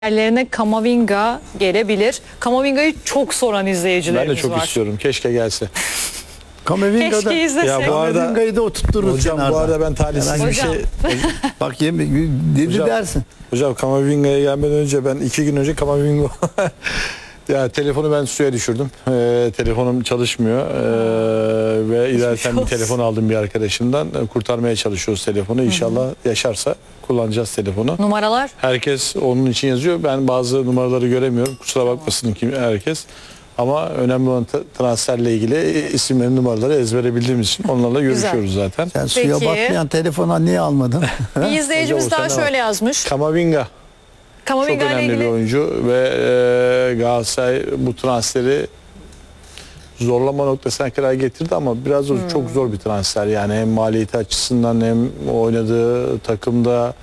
yerlerine Kamavinga gelebilir. Kamavinga'yı çok soran izleyicilerimiz var. Ben de çok istiyorum. Keşke gelse. Keşke izlesek. Ya bu arada Kamavinga'yı da oturturuz hocam kenarda. bu arada ben talihsiz bir Hocam. şey. Bak dedi Hocam, dersin. Hocam Kamavinga'ya gelmeden önce ben 2 gün önce Kamavinga ya telefonu ben suya düşürdüm. Telefonum çalışmıyor. Ve ileriden bir telefon aldım bir arkadaşımdan. Kurtarmaya çalışıyoruz telefonu. İnşallah yaşarsa kullanacağız telefonu. Numaralar? Herkes onun için yazıyor. Ben bazı numaraları göremiyorum. Kusura bakmasın ki herkes. Ama önemli olan transferle ilgili isimlerin numaraları ezbere bildiğimiz için onlarla görüşüyoruz zaten. Sen suya Peki. batmayan telefona niye almadın? Bir izleyicimiz Hocam, daha o sene şöyle yazmış. Kamavinga çok Kamavinga ile önemli bir ilgili oyuncu ve Galatasaray bu transferi zorlama noktasına kadar getirdi ama biraz çok zor bir transfer. Yani hem maliyeti açısından hem oynadığı takımda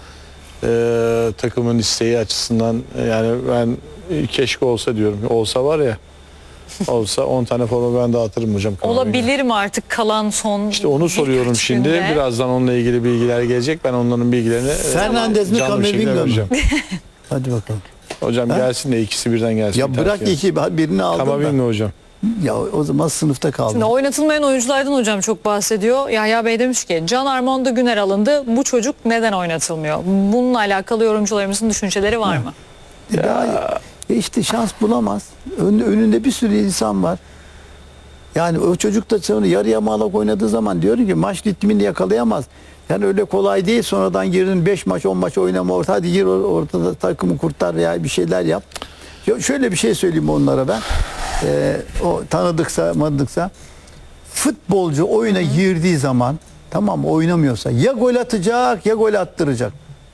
takımın isteği açısından yani ben keşke olsa diyorum. Olsa var ya olsa 10 tane forma ben dağıtırım hocam. olabilir mi artık kalan son İşte onu soruyorum birkaç şimdi. günde? Birazdan onunla ilgili bilgiler gelecek. Ben onların bilgilerini Fernandez mi canlı bir şekilde Kamavinga mı? vereceğim. Hadi bakalım. Hocam gelsin de ikisi birden gelsin. Ya bırak birini aldın Kamavinga hocam. da. Ya o zaman sınıfta kaldın. Şimdi oynatılmayan oyunculardan hocam çok bahsediyor. Yahya Bey demiş ki Can Armando Güner alındı. Bu çocuk neden oynatılmıyor? Bununla alakalı yorumcularımızın düşünceleri var mı? Daha işte şans bulamaz. Önünde bir sürü insan var. Yani o çocuk da sonra yarı yamalak oynadığı zaman diyorum ki maç ritmini yakalayamaz. Yani öyle kolay değil. Sonradan girdin 5 maç 10 maç oynama orta. Hadi gir ortada takımı kurtar ya bir şeyler yap. Ya şöyle bir şey söyleyeyim onlara ben. O tanıdıksa futbolcu oyuna girdiği zaman tamam mı, oynamıyorsa ya gol atacak ya gol attıracak.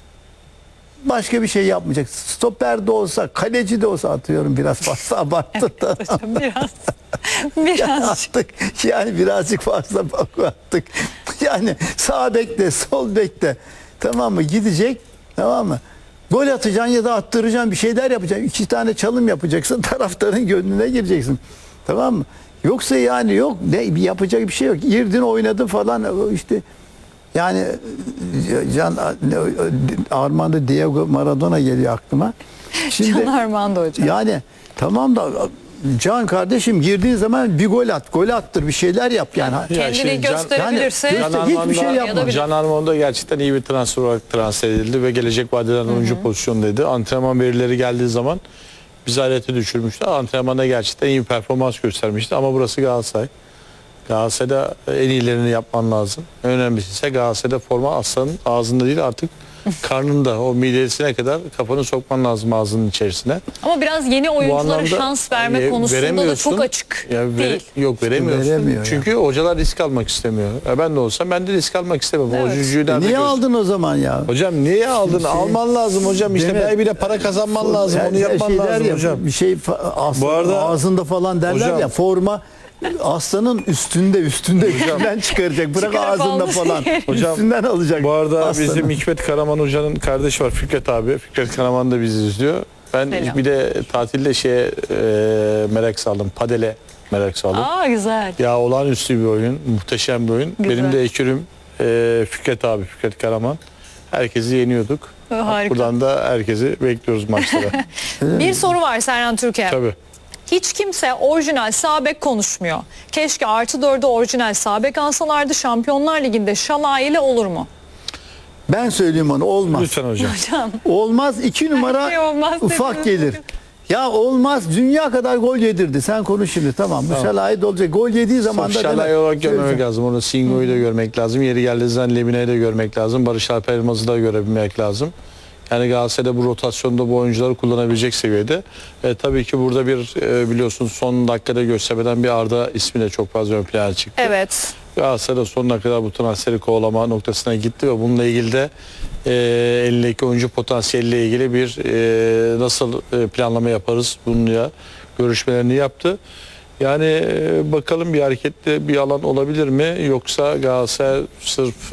Başka bir şey yapmayacak. Stoper de olsa, kaleci de olsa atıyorum biraz fazla abarttı da. Hocam biraz Attık. Yani birazcık fazla attık. Yani sağ bekte, sol bekte. Tamam mı? Gidecek. Tamam mı? Gol atacaksın ya da attıracaksın, bir şeyler yapacaksın. 2 tane çalım yapacaksın. Taraftarın gönlüne gireceksin. Tamam mı? Yoksa yani yok. Yapacak bir şey yok. Girdin oynadın falan işte. Yani Armando Diego Maradona geliyor aklıma. Can Armando hocam. Yani tamam da Can kardeşim girdiğin zaman bir gol at, gol attır, bir şeyler yap yani. Kendini şimdi gösterebilirse hiçbir şey yapma. Can Armando gerçekten iyi bir transfer olarak transfer edildi ve gelecek vadeden oyuncu pozisyondaydı. Antrenman verileri geldiği zaman bizi hayrete düşürmüştü. Antrenmanda gerçekten iyi bir performans göstermişti ama burası Galatasaray. Galatasaray'da en iyilerini yapman lazım. En önemlisi ise Galatasaray'da forma aslanın ağzında değil artık karnında, o midesine kadar kafanı sokman lazım ağzının içerisine. Ama biraz yeni oyunculara şans verme konusunda da çok açık değil. Yok veremiyorsun. Veremiyor Çünkü hocalar risk almak istemiyor. Ben de olsam ben de risk almak istemem. Evet. Oyuncuyu nerede Niye göster- aldın o zaman ya? Hocam niye aldın? Alman lazım hocam. İşte Demek- bir de para kazanman lazım. Onu yapman şeyler lazım yap, hocam. Bir şey Bu arada- ağzında falan derler Hocam- ya, forma aslanın üstünden çıkaracak. Bırak Çıkarıp ağzında aldı falan. Hocam, Üstünden alacak. Bu arada aslanı. bizim Hikmet Karaman Hoca'nın kardeşi var, Fikret abi. Fikret Karaman da bizi izliyor. Ben Selam. bir de tatilde merak saldım. Padele merak saldım. Aa güzel. Ya olağanüstü bir oyun, muhteşem bir oyun. Güzel. Benim de ekürüm Fikret abi, Fikret Karaman. Herkesi yeniyorduk. Harika. Buradan da herkesi bekliyoruz maçlara. Bir soru var Serhan Türker. Tabii. Hiç kimse orijinal sağ bek konuşmuyor. Keşke +4'e orijinal sağ bek alsalardı. Şampiyonlar Ligi'nde Şalay ile olur mu? Ben söyleyeyim onu, olmaz. Lütfen hocam. Hocam Olmaz, 2 numara şey olmaz ufak dediniz. gelir. Ya olmaz, dünya kadar gol yedirdi. Sen konuş şimdi, tamam. Bu Şalay da olacak. Gol yediği zaman da Şalay olarak görmemek lazım. Orada Singo'yu da görmek lazım. Yeri geldiği zaman Lemine'yi de görmek lazım. Barış Alper Yılmaz'ı da görebilmek lazım. Yani Galatasaray'da bu rotasyonda bu oyuncuları kullanabilecek seviyede. Tabii ki burada biliyorsun son dakikada göstermeden bir Arda ismi de çok fazla ön plana çıktı. Evet. Galatasaray'da sonuna kadar bu transferi kovalama noktasına gitti ve bununla ilgili de elindeki oyuncu potansiyeliyle ilgili bir nasıl planlama yaparız bununla görüşmelerini yaptı. Yani bakalım bir hareketli bir alan olabilir mi? Yoksa Galatasaray sırf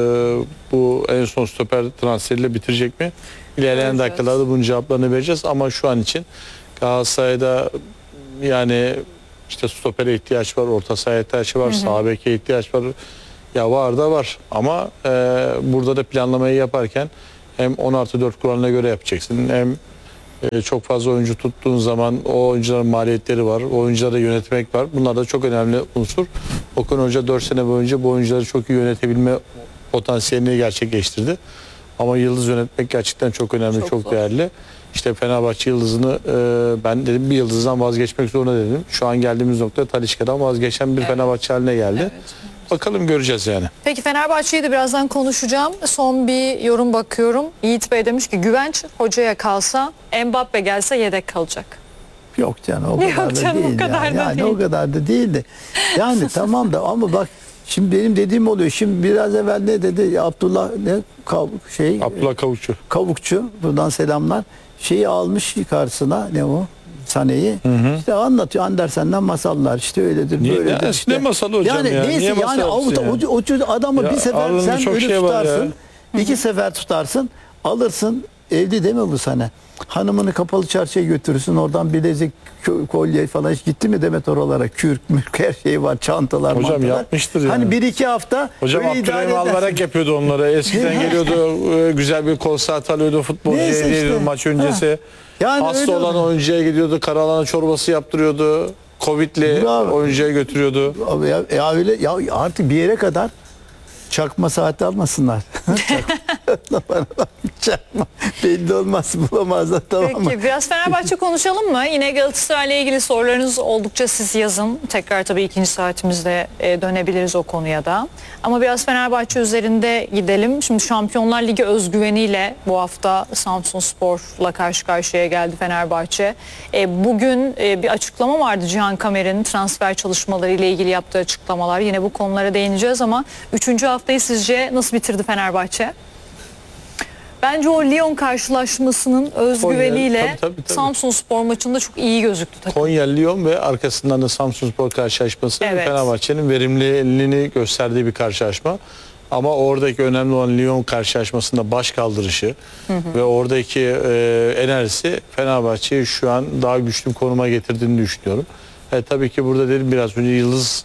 bu en son stoper transferiyle bitirecek mi? İlerleyen Göreceğiz. dakikalarda bunun cevaplarını vereceğiz ama şu an için Galatasaray'da yani işte stopere ihtiyaç var, orta sahaya ihtiyaç var, sağ beke ihtiyaç var. Ya var da var ama burada da planlamayı yaparken hem 10+4 kuralına göre yapacaksın hem Çok fazla oyuncu tuttuğun zaman o oyuncuların maliyetleri var. O oyuncuları yönetmek var. Bunlar da çok önemli unsur. Okan Hoca 4 sene boyunca bu oyuncuları çok iyi yönetebilme potansiyelini gerçekleştirdi. Ama yıldız yönetmek gerçekten çok önemli, çok zor. değerli. İşte Fenerbahçe yıldızını ben dedim bir yıldızdan vazgeçmek zorunda dedim. Şu an geldiğimiz nokta Talisca'dan vazgeçen bir Fenerbahçe haline geldi. Evet. Bakalım göreceğiz yani. Peki Fenerbahçe'yi de birazdan konuşacağım. Son bir yorum bakıyorum. Yiğit Bey demiş ki Güvenç hocaya kalsa Mbappe gelse yedek kalacak. Yok canım o kadar Yok da canım, değil. o kadar yani. da Yani değil. o kadar da değildi. Yani tamam da ama bak şimdi benim dediğim oluyor. Şimdi biraz evvel ne dedi Abdullah Abdullah Kavukçu. Kavukçu buradan selamlar. Şeyi almış karşısına ne o? Sane'yi. İşte anlatıyor Andersen'den masallar işte öyledir Niye- böyledir ya, işte. ne masalı hocam yani ya? Neyse Niye yani masal avuta, yapsın o çocuk adamı Ya, bir sefer aralarında sen çok öyle şey var ya. tutarsın. 2 sefer tutarsın alırsın evde değil mi bu sene? Hanımını kapalı çarşıya götürürsün oradan bilezik kolye falan hiç gitti mi Demet oralara kürk mürk her şey var çantalar Hocam mantalar. yapmıştır yani. Hani 1-2 hafta Hocam öyle idare Abdurrahim edersin. Albayrak yapıyordu onlara. Eskiden geliyordu güzel bir kol saat alıyordu futbolcuya Neyse hediye ediyordu işte. maç öncesi. Yani Hasta öyle olan oluyor. oyuncuya gidiyordu. Karalahana çorbası yaptırıyordu. Covid'li Bravo. oyuncuya götürüyordu. Abi ya öyle ya artık bir yere kadar çakma saat almasınlar. Çakma. Belli olmaz bulamazlar tamam mı? Peki biraz Fenerbahçe konuşalım mı? Yine Galatasaray'la ilgili sorularınız oldukça siz yazın. Tekrar tabii ikinci saatimizde dönebiliriz o konuya da. Ama biraz Fenerbahçe üzerinde gidelim. Şimdi Şampiyonlar Ligi özgüveniyle bu hafta Samsunspor'la karşı karşıya geldi Fenerbahçe. Bugün bir açıklama vardı Cihan Kamer'in transfer çalışmaları ile ilgili yaptığı açıklamalar. Yine bu konulara değineceğiz ama 3. haftayı sizce nasıl bitirdi Fenerbahçe? Bence o Lyon karşılaşmasının özgüveniyle tabii. Samsunspor maçında çok iyi gözüktü takım. Konya, Lyon ve arkasından da Samsunspor karşılaşması Evet. Fenerbahçe'nin verimliliğini gösterdiği bir karşılaşma. Ama oradaki önemli olan Lyon karşılaşmasında baş kaldırışı ve oradaki enerjisi Fenerbahçe'yi şu an daha güçlü bir konuma getirdiğini düşünüyorum. Tabii ki burada dedim biraz önce yıldız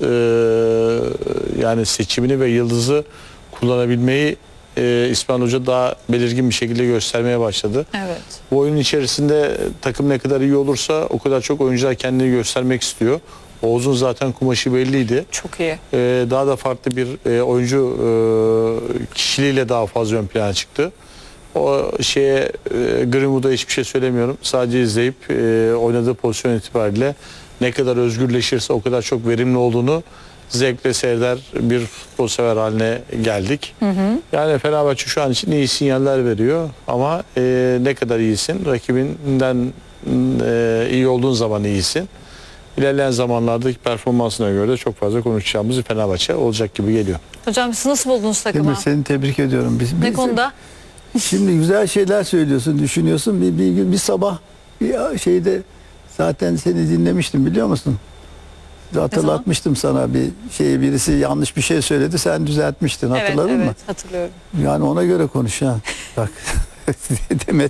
yani seçimini ve yıldızı kullanabilmeyi İsmail Hoca daha belirgin bir şekilde göstermeye başladı. Evet. Bu oyunun içerisinde takım ne kadar iyi olursa o kadar çok oyuncular kendini göstermek istiyor. Oğuz'un zaten kumaşı belliydi. Çok iyi. Daha da farklı bir oyuncu kişiliğiyle daha fazla ön plana çıktı. O Greenwood'a hiçbir şey söylemiyorum. Sadece izleyip oynadığı pozisyon itibariyle ne kadar özgürleşirse o kadar çok verimli olduğunu zevkle seyreder bir futbol sever haline geldik. Yani Fenerbahçe şu an için iyi sinyaller veriyor ama ne kadar iyisin? Rakibinden iyi olduğun zaman iyisin. İlerleyen zamanlardaki performansına göre de çok fazla konuşacağımız bir Fenerbahçe olacak gibi geliyor. Hocam siz nasıl buldunuz takımı? Demir, seni tebrik ediyorum. Ne konuda? Şimdi güzel şeyler söylüyorsun, düşünüyorsun. Bir sabah bir şeyde zaten seni dinlemiştim biliyor musun? Hatırlatmıştım sana birisi yanlış bir şey söyledi sen düzeltmiştin hatırladın evet, mı? Evet hatırlıyorum. Yani ona göre konuş ha. Bak Demet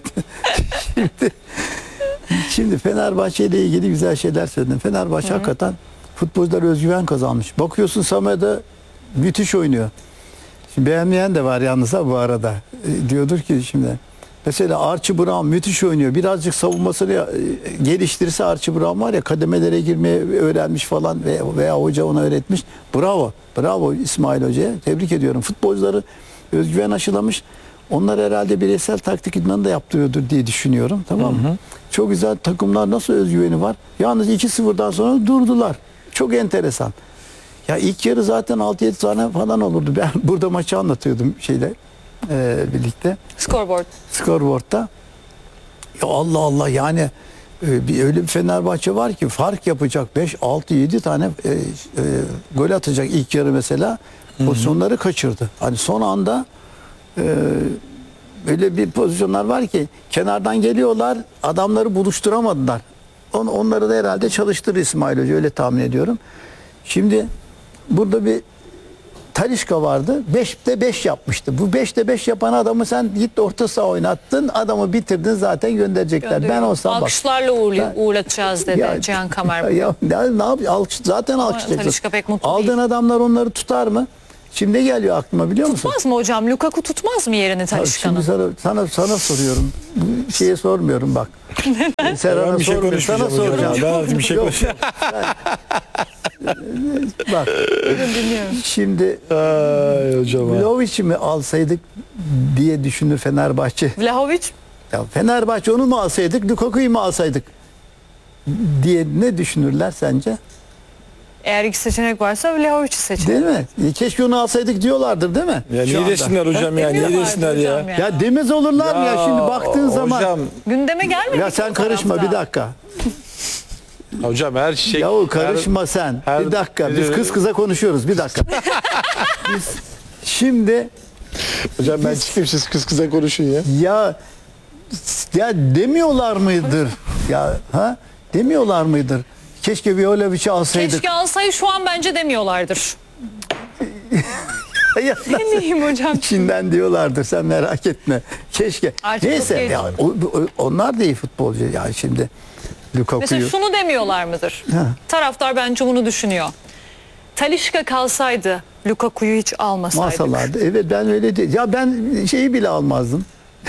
şimdi Fenerbahçe ile ilgili güzel şeyler söyledin. Fenerbahçe hakikaten futbolcular özgüven kazanmış. Bakıyorsun Samet'e müthiş oynuyor. Şimdi beğenmeyen de var yalnız ha bu arada. Diyordur ki şimdi mesela Archie Brown müthiş oynuyor. Birazcık savunmasını geliştirirse Archie Brown var ya kademelere girmeyi öğrenmiş falan veya hoca ona öğretmiş. Bravo. Bravo İsmail Hoca'ya. Tebrik ediyorum. Futbolcuları özgüven aşılamış. Onlar herhalde bireysel taktik idmanı da yaptırıyordur diye düşünüyorum. Tamam mı? Çok güzel takımlar nasıl özgüveni var. Yalnız 2-0'dan sonra durdular. Çok enteresan. Ya ilk yarı zaten 6-7 tane falan olurdu. Ben burada maçı anlatıyordum birlikte. Scoreboard'da. Ya Allah Allah yani öyle bir Fenerbahçe var ki fark yapacak 5, 6, 7 tane gol atacak ilk yarı mesela. Pozisyonları kaçırdı. Hani son anda öyle bir pozisyonlar var ki kenardan geliyorlar adamları buluşturamadılar. Onları da herhalde çalıştırır İsmail Hoca öyle tahmin ediyorum. Şimdi burada bir Talisca vardı. 5'te 5 yapmıştı. Bu 5'te 5 yapan adamı sen git orta saha oynattın. Adamı bitirdin zaten gönderecekler. Ben olsam bak. Alkışlarla uğurlatacağız dedi Cihan Kamer. Ne yapıyor? Zaten alkışlayacaksın. Talisca pek mutlu Aldığın değil. adamlar onları tutar mı? Şimdi ne geliyor aklıma biliyor musun? Tutmaz mı hocam? Lukaku tutmaz mı yerini Bak, Talisca'nın? şimdi sana soruyorum. Bu şeye sormuyorum bak. Serhan'a Ben bir şey sormuyorum. Sana konuşmayacağım hocam. soracağım. Ben artık bir şey Yok, konuşacağım. bak şimdi Ay hocam. Vlahovic'i mi alsaydık diye düşünür Fenerbahçe. Vlahovic Ya Fenerbahçe onu mu alsaydık, Lukaku'yu mu alsaydık diye ne düşünürler sence? eğer iki seçenek varsa Vlahovic'i seçin. Değil mi? Keşke onu alsaydık diyorlardır değil mi? Ya Şu niye anda. desinler hocam ya? Niye Demiyorlardı desinler hocam ya? Ya demez olurlar mı ya şimdi baktığın zaman. Hocam, Gündeme gelmedi. Ya ki sen o karışma tarafta. bir dakika. hocam her şey. Yahu karışma sen. her- Bir dakika. Biz kız kıza konuşuyoruz. Bir dakika. Biz şimdi Hocam ben çıkayım siz kız kıza konuşun ya. ya demiyorlar mıdır? Ya ha? Demiyorlar mıdır? Keşke Vlahovic'i alsaydık. Keşke alsaydı şu an bence demiyorlardır. Ya, Ne diyeyim hocam? İçinden diyorlardır sen merak etme. Keşke. Artık çok Neyse geç. ya, onlar da iyi futbolcu ya şimdi. Mesela Lukaku'yu. şunu demiyorlar mıdır? Ha. Taraftar bence bunu düşünüyor. Talisca kalsaydı Lukaku'yu hiç almasaydık. Masalarda. Evet ben öyle değil. Ya ben şeyi bile almazdım.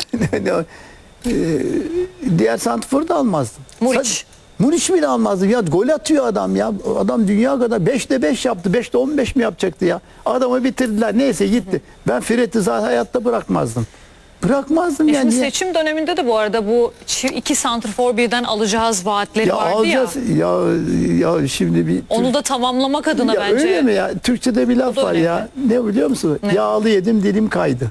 Diğer santrforu da almazdım. Muriç. Muriç bile almazdım. Ya gol atıyor adam ya. Adam dünya kadar 5'te 5 yaptı. 5'te 15 mi yapacaktı ya? Adamı bitirdiler. Neyse gitti. Ben Fred'i zaten hayatta bırakmazdım. Bırakmazdım yani. Şimdi seçim döneminde de bu arada bu iki santrfor birden alacağız vaatleri Ya vardı alacağız. Ya şimdi bir Onu da tamamlamak adına ya bence. öyle mi ya? Türkçe'de bir laf da var ya. Ne biliyor musun? Ne? Yağlı yedim dilim kaydı.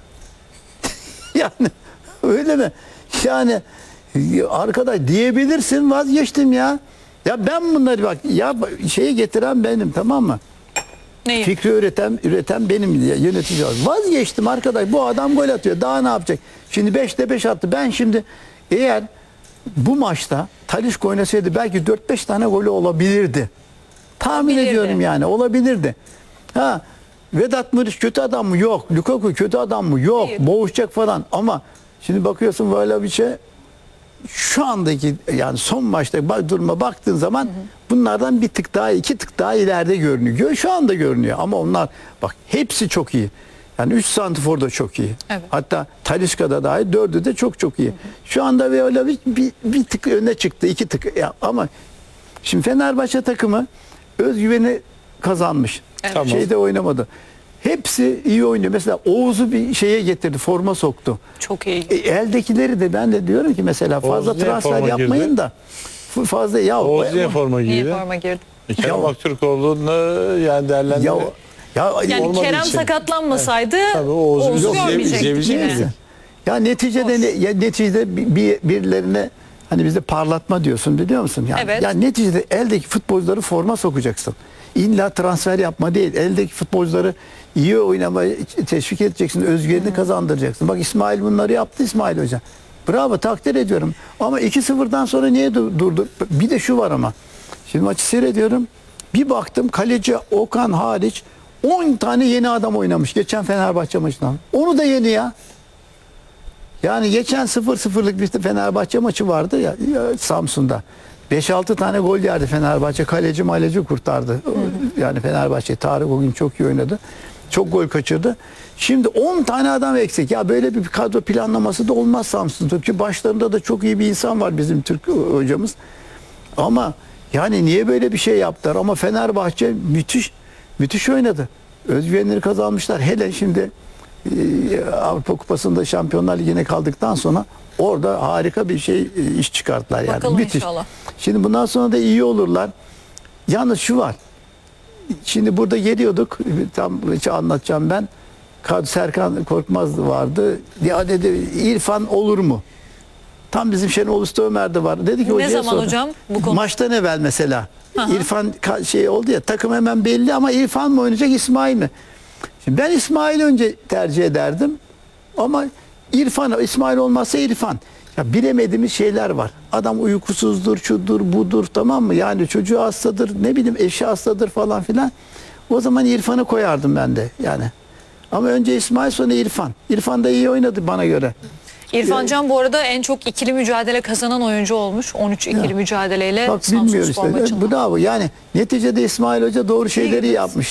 Yani öyle mi? Yani arkadaş diyebilirsin vazgeçtim ya. Ya ben bunları bak ya şeyi getiren benim tamam mı? Neyi? Fikri üreten benim diye yönetici olarak. Vazgeçtim arkadaş. Bu adam gol atıyor. Daha ne yapacak? Şimdi 5'te 5 attı. Ben şimdi eğer bu maçta Talisca oynasaydı belki 4-5 tane golü olabilirdi. Tahmin Olabilirdi. ediyorum yani. Olabilirdi. Ha Vedat Muriç kötü adam mı? Yok. Lukaku kötü adam mı? Yok. Değil. Boğuşacak falan. Ama şimdi bakıyorsun Vlahovic'e şu andaki yani son maçta duruma baktığın zaman bunlardan bir tık daha iki tık daha ileride görünüyor. Şu anda görünüyor ama onlar bak hepsi çok iyi. Yani 3 santrfor da çok iyi. Evet. Hatta Talisca'da dahil 4'ü de çok iyi. Şu anda Vlahovic bir tık öne çıktı. 2 tık ya, ama şimdi Fenerbahçe takımı özgüveni kazanmış. Evet. Tamam. Şeyde oynamadı. Hepsi iyi oynuyor. Mesela Oğuz'u bir şeye getirdi, forma soktu. Çok iyi. Eldekileri de ben de diyorum ki mesela fazla Oğuz niye transfer forma yapmayın girdi? da fazla ya Oğuz niye forma Niye giydi? forma girdi? Kerem Aktürkoğlu'nu yani değerlendirdi. Yani olmadığı Kerem için. sakatlanmasaydı Tabii Oğuz'u Oğuz'u yok, görmeyecektik izleyebilecek yine. miydik? ya neticede neticede birilerine hani bizde parlatma diyorsun biliyor musun? Yani, Evet. ya neticede eldeki futbolcuları forma sokacaksın. İlla transfer yapma değil. Eldeki futbolcuları iyi oynamaya teşvik edeceksin. Özgüvenini kazandıracaksın. Bak İsmail bunları yaptı İsmail Hoca. Bravo takdir ediyorum. Ama 2-0'dan sonra niye durdu? Bir de şu var ama. Şimdi maçı seyrediyorum. Bir baktım kaleci Okan hariç 10 tane yeni adam oynamış geçen Fenerbahçe maçından. Onu da yeni ya. Yani geçen 0-0'lık bir Fenerbahçe maçı vardı ya Samsun'da. 5-6 tane gol yerdi Fenerbahçe. Kaleci kurtardı. Yani Fenerbahçe Tarık o gün çok iyi oynadı. Çok gol kaçırdı. Şimdi 10 tane adam eksik. Ya böyle bir kadro planlaması da olmaz Samsun'da. Çünkü başlarında da çok iyi bir insan var bizim Türk hocamız. Ama yani niye böyle bir şey yaptılar? Ama Fenerbahçe müthiş oynadı. Özgüvenleri kazanmışlar. Hele şimdi Avrupa Kupası'nda Şampiyonlar Ligi'ne kaldıktan sonra orada harika bir iş çıkarttılar yani. Bakalım Müthiş. inşallah. Şimdi bundan sonra da iyi olurlar. Yalnız şu var. Şimdi burada geliyorduk. Tam anlatacağım ben. Serkan Korkmaz vardı. Ya dedi İrfan olur mu? Tam bizim Şenol Usta Ömer de var. Dedi ki Ne hocaya zaman sordum. hocam bu konu? Maçtan evvel mesela. Hı hı. İrfan şey oldu ya takım hemen belli ama İrfan mı oynayacak İsmail mi? Şimdi ben İsmail önce tercih ederdim. Ama İsmail olmazsa İrfan. Ya bilemediğimiz şeyler var. Adam uykusuzdur, şudur, budur tamam mı? Yani çocuğu hastadır, ne bileyim eşi hastadır falan filan. O zaman İrfan'ı koyardım ben de yani. Ama önce İsmail sonra İrfan. İrfan da iyi oynadı bana göre. İrfan Can bu arada en çok ikili mücadele kazanan oyuncu olmuş. 13 ikili mücadeleyle Bak Samsun bilmiyoruz Spor işte. maçında. Bravo. Yani neticede İsmail Hoca doğru şeyleri yapmış.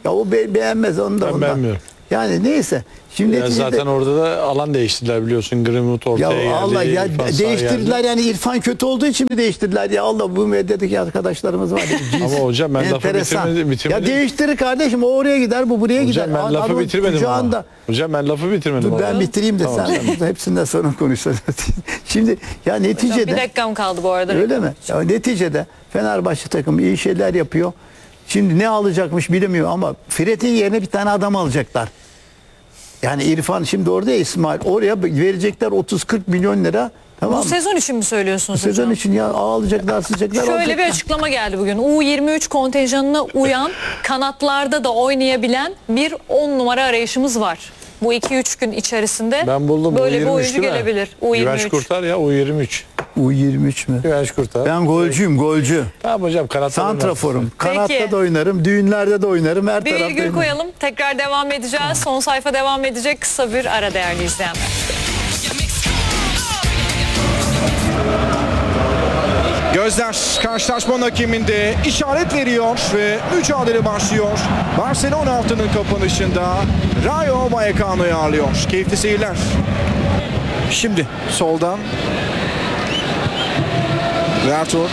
Ya o beğenmez onu da Ben ondan. beğenmiyorum. Yani neyse. Şimdi Ya neticede zaten orada da alan değiştirdiler biliyorsun. Greenwood ortaya geldi. ya Allah ya İrfan sağa değiştirdiler geldi. yani İrfan kötü olduğu için mi değiştirdiler ya Allah bu medyadaki arkadaşlarımız var. Ya, cins, Ama hocam ben lafı enteresan. bitirmedim. Ya değiştirir kardeşim o oraya gider bu buraya Hocam gider. ben lafı Adamın bitirmedim kucağında. ama. Hocam ben lafı bitirmedim. Dur ben ama. bitireyim de Tamam, sen hepsinden sonra konuşalım. Şimdi ya Hocam, neticede bir dakikam kaldı bu arada. öyle mi? Ya neticede Fenerbahçe takımı iyi şeyler yapıyor. Şimdi ne alacakmış bilemiyor ama Fred'in yerine bir tane adam alacaklar. Yani İrfan şimdi orada ya İsmail oraya verecekler 30-40 milyon lira. Tamam Bu mı? sezon için mi söylüyorsunuz Sezon hocam? için ya alacaklar sıcaklar Şöyle bir alacaklar. açıklama geldi bugün. U23 kontenjanına uyan, kanatlarda da oynayabilen bir 10 numara arayışımız var. Bu 2-3 gün içerisinde Ben buldum. böyle bir U23 oyuncu değil mi? gelebilir. Güvenç U23. Kurtar ya U23. U23 mü? Güvenç Kurtar. Ben golcüyüm golcü. Tamam hocam kanatta Santraforum. Peki. Kanatta da oynarım, düğünlerde de oynarım, her Bir tarafta virgül oynarım. koyalım. Tekrar devam edeceğiz. Son sayfa devam edecek. Kısa bir ara değerli izleyenler. Gözler karşılaşmanın hakeminde işaret veriyor ve mücadele başlıyor. Barcelona haftanın kapanışında Rayo Vallecano'yu ağırlıyor. Keyifli seyirler. Şimdi soldan Vertur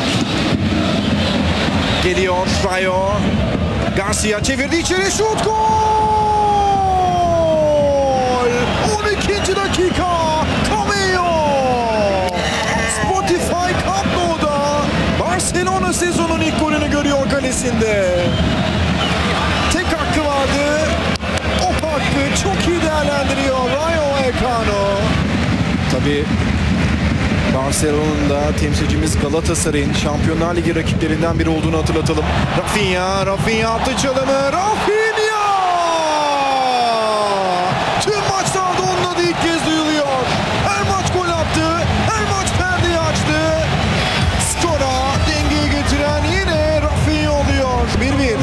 geliyor. Rayo Garcia çevirdi içeri, şut, gol! 12. dakika Cameo Spotify Camp Nou'da Barcelona sezonun ilk golünü görüyor kalesinde. Tek hakkı vardı. O hakkı çok iyi değerlendiriyor Rayo Vallecano. Tabii Barcelona'nın da temsilcimiz Galatasaray'ın Şampiyonlar Ligi rakiplerinden biri olduğunu hatırlatalım. Rafinha attı çalımı. Rafinha! Tüm maçlarda onun adı ilk kez duyuluyor. Her maç gol attı. Her maç perdeyi açtı. Skora dengeyi getiren yine Rafinha oluyor. 1-1.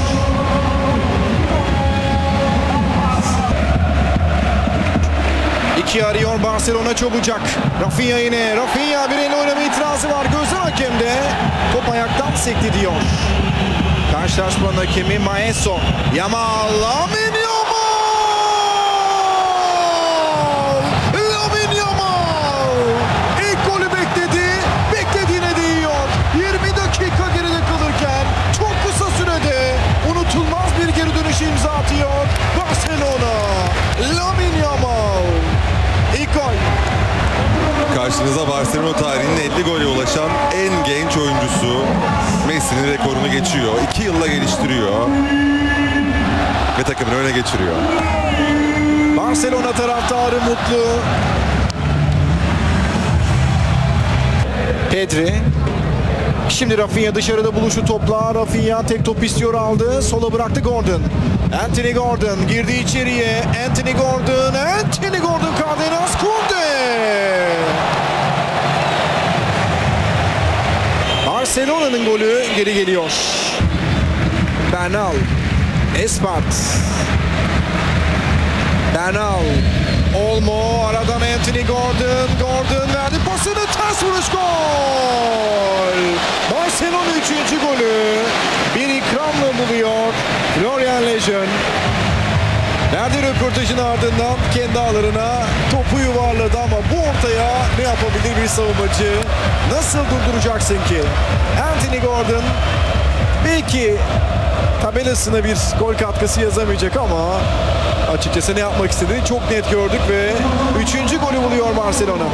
İki arıyor Barcelona çabucak. Rafinha yine. Rafinha bir elle oynama itirazı var. Gözler hakemde. Top ayaktan sekti diyor. Karşılaşmanın hakemi Maeso. Yamal. Lamine Yamal! Lamine Yamal! İlk golü bekledi. Beklediğine değiyor. 20 dakika geride kalırken çok kısa sürede unutulmaz bir geri dönüş imza atıyor Barcelona. Lamine Yamal. İlk gol. Karşınıza Barcelona tarihinin 50 gole ulaşan en genç oyuncusu. Messi'nin rekorunu geçiyor. 2 yılla geliştiriyor. Ve takımını öne geçiriyor. Barcelona taraftarı mutlu. Pedri. Şimdi Rafinha dışarıda buluşu topla. Rafinha tek top istiyor, aldı. Sola bıraktı Gordon. Anthony Gordon girdi içeriye. Anthony Gordon. Cardenas Kunde. Barcelona'nın golü geri geliyor. Bernal. Espart. Bernal. Olmo aradan Anthony Gordon. Gordon verdi pasını, ters vuruş, gol. Barcelona 3. golü bir ikramla buluyor Florian Lejeune. Verdiği röportajın ardından kendi ağlarına topu yuvarladı ama bu ortaya ne yapabilir bir savunmacı? Nasıl durduracaksın ki? Anthony Gordon belki tabelasına bir gol katkısı yazamayacak ama açıkçası ne yapmak istediğini çok net gördük ve 3. golü buluyor Barcelona.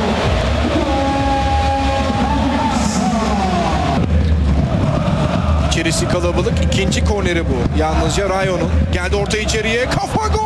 İçerisi kalabalık. İkinci korneri bu. Yalnızca Rayo'nun. Geldi orta içeriye. Kafa, gol!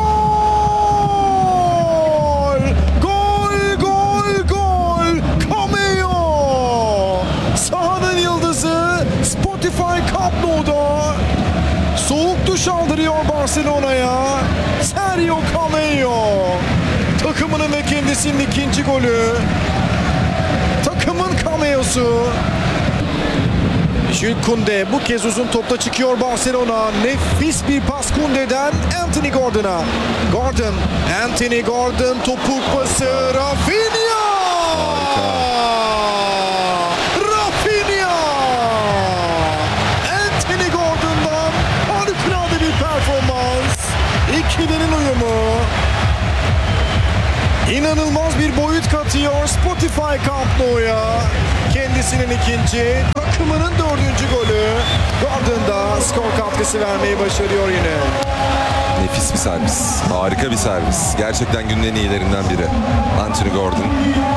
Gol! Cameo! Sahanın yıldızı Spotify Camp Nou'da soğuk duş aldırıyor Barcelona'ya. Sergio Cameo. Takımının ve kendisinin ikinci golü. Takımın cameosu. Jules Koundé bu kez uzun topla çıkıyor Barcelona. Nefis bir pas Koundé'den Anthony Gordon'a. Anthony Gordon topuk pası. Rafinha! Anthony Gordon'dan harikulade bir performans. İnanılmaz bir boyut katıyor Spotify Camp Nou'ya. Kendisinin ikinci, takımının 4. golü. Gordon da skor katkısı vermeyi başarıyor yine. Nefis bir servis. Harika bir servis. Gerçekten günün en iyilerinden biri. Anthony Gordon.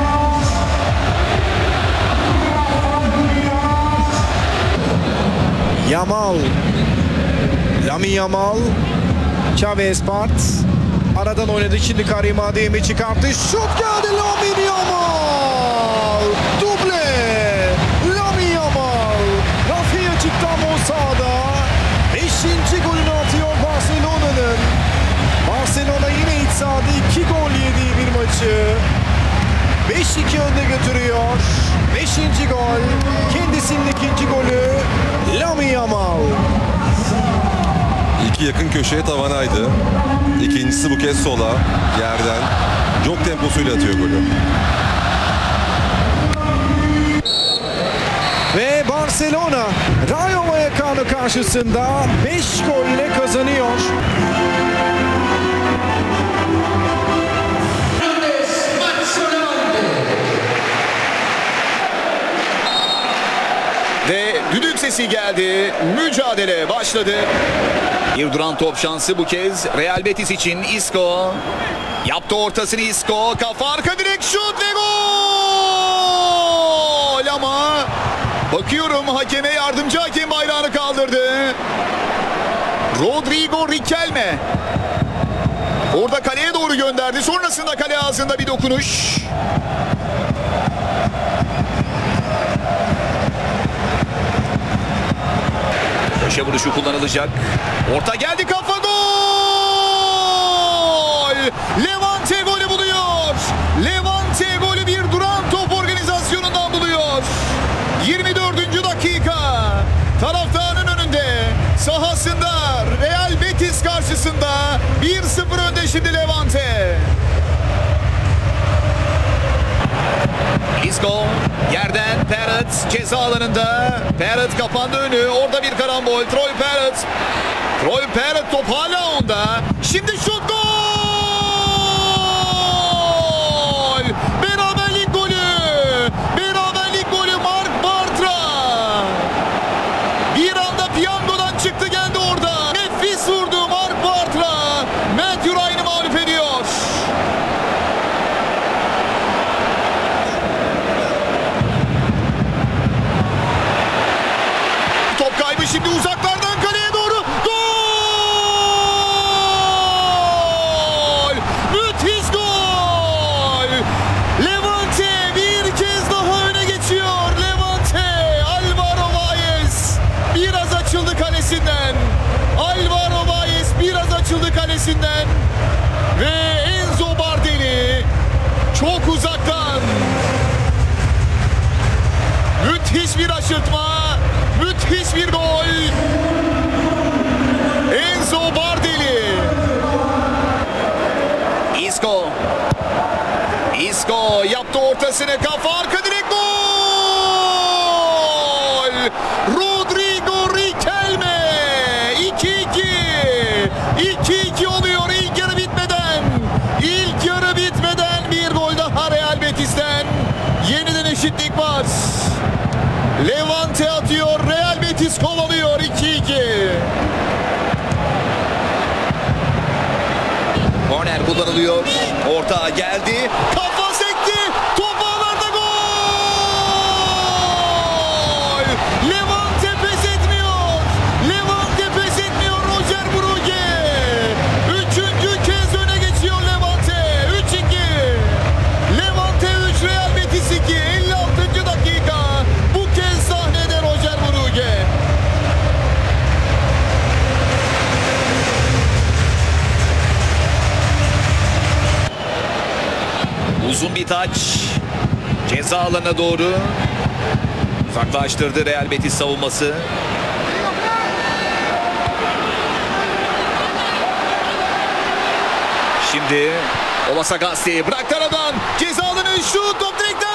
Yamal. Lamine Yamal. Chavez Part. Aradan oynadı. Şimdi Karim Adeyemi çıkarttı. Şut geldi Lamine Yamal. Duble. Lamine Yamal. Rafi açıktan o sahada. 5. golünü atıyor Barcelona'nın. Barcelona yine iç sahada 2 gol yediği bir maçı 5-2 önde götürüyor. 5. gol. Kendisinin ikinci golü Lamine Yamal. İlki yakın köşeye tavanaydı. İkincisi bu kez sola yerden. Jog temposuyla atıyor golü. Ve Barcelona Rayo Vallecano karşısında 5 golle kazanıyor. Ve düdük sesi geldi. Mücadele başladı. Bir duran top şansı bu kez Real Betis için. Isco yaptı ortasını. Isco kafa arka direk şut ve gol! Ama bakıyorum hakeme, yardımcı hakem bayrağını kaldırdı. Rodrigo Riquelme orada kaleye doğru gönderdi. Sonrasında kale ağzında bir dokunuş. Köşe vuruşu kullanılacak. Orta geldi, kafa gol! Levante golü buluyor. Levante golü bir duran top organizasyonundan buluyor. 24. dakika. Taraftarın önünde, sahasında, Real Betis karşısında 1-0 önde şimdi Levante. Isco yerden Parrott ceza alanında. Parrott kapandı önü. Orada bir karambol. Troy Parrott top hala onda. Şimdi şut, gol! Beraberlik golü. Beraberlik golü Marc Bartra. Bir anda piyangodan çıktı geldi orada. Nefis vurdu Marc Bartra. Matthew Ryan'ı mağlup ediyor. Top kaybı şimdi uzaklardan kaleye doğru. Gol! Müthiş gol! Levante bir kez daha öne geçiyor. Levante, Alvaro Valles biraz açıldı kalesinden. Alvaro Valles biraz açıldı kalesinden. Ve Enzo Bardelli çok uzaktan. Müthiş bir aşırtma. Müthiş bir gol. Enzo Bardelli. Isco yaptı ortasını, kafa arka direk, gol! Rodrigo Riquelme 2-2. 2-2 oluyor ilk yarı bitmeden. İlk yarı bitmeden bir gol daha Real Betis'ten. Yeniden eşitlik var. Levante atıyor, Real Betis kovalıyor 2-2. Korner kullanılıyor. Orta geldi. Kafa sekti. Top ağlarda, gol! Levante pes etmiyor. Levante pes etmiyor. Roger Brugge. 3. kez öne geçiyor Levante. 3-2. Levante 3, Real Betis 2. 56. dakika. Bu kez sahnede Roger Brugge. Uzun bir taç. Ceza alanına doğru. Uzaklaştırdı Real Betis savunması. Şimdi Ola Sagasti bıraktı aradan. Ceza alanı şut. Top direkten.